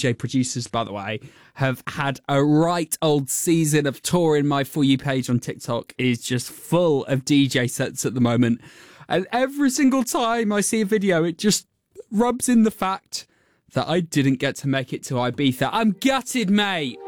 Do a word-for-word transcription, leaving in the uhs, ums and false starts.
J producers, by the way, have had a right old season of touring. My For You page on TikTok is just full of D J sets at the moment. And every single time I see a video, it just rubs in the fact that I didn't get to make it to Ibiza. I'm gutted, mate.